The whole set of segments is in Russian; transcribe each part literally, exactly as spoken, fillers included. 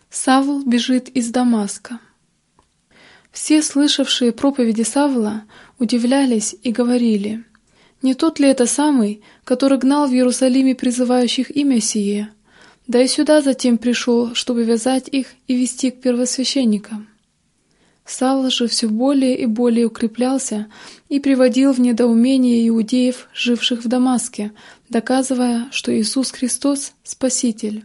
Савл бежит из Дамаска. Все, слышавшие проповеди Савла, удивлялись и говорили: «Не тот ли это самый, который гнал в Иерусалиме призывающих имя сие? Да и сюда затем пришел, чтобы вязать их и вести к первосвященникам». Савл же все более и более укреплялся и приводил в недоумение иудеев, живших в Дамаске, доказывая, что Иисус Христос — Спаситель.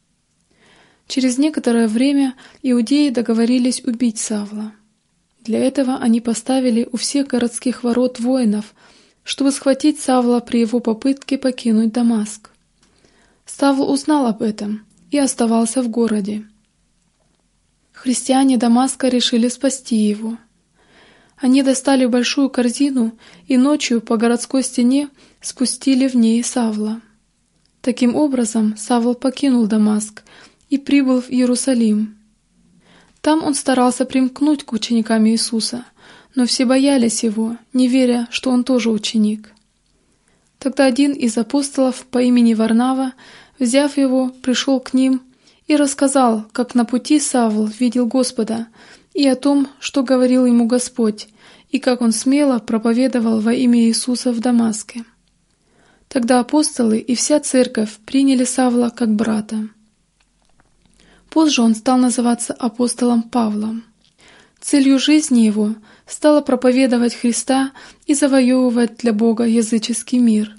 Через некоторое время иудеи договорились убить Савла. Для этого они поставили у всех городских ворот воинов, чтобы схватить Савла при его попытке покинуть Дамаск. Савл узнал об этом и оставался в городе. Христиане Дамаска решили спасти его. Они достали большую корзину и ночью по городской стене спустили в ней Савла. Таким образом, Савл покинул Дамаск и прибыл в Иерусалим. Там он старался примкнуть к ученикам Иисуса, но все боялись его, не веря, что он тоже ученик. Тогда один из апостолов по имени Варнава, взяв его, пришел к ним и рассказал, как на пути Савл видел Господа, и о том, что говорил ему Господь, и как он смело проповедовал во имя Иисуса в Дамаске. Тогда апостолы и вся церковь приняли Савла как брата. Позже он стал называться апостолом Павлом. Целью жизни его стало проповедовать Христа и завоевывать для Бога языческий мир.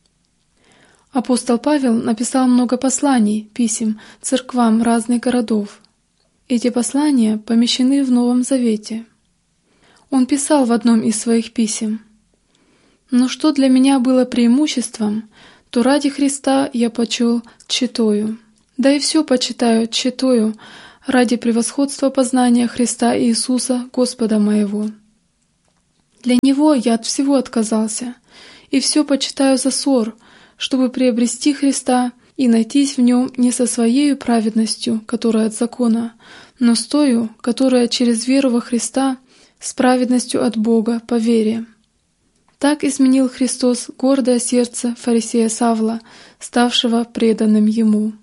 Апостол Павел написал много посланий, писем церквам разных городов. Эти послания помещены в Новом Завете. Он писал в одном из своих писем: «Но что для меня было преимуществом, то ради Христа я почел тщетою. Да и все почитаю тщетою ради превосходства познания Христа Иисуса, Господа моего. Для Него я от всего отказался, и все почитаю за ссор, чтобы приобрести Христа и найтись в Нем не со своей праведностью, которая от закона, но с тою, которая через веру во Христа, с праведностью от Бога по вере». Так изменил Христос гордое сердце фарисея Савла, ставшего преданным Ему.